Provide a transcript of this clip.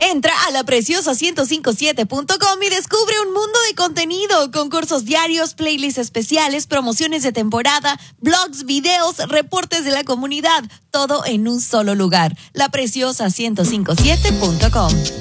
Entra a lapreciosa1057.com y descubre un mundo de contenido, concursos diarios, playlists especiales, promociones de temporada, blogs, videos, reportes de la comunidad, todo en un solo lugar. Lapreciosa1057.com.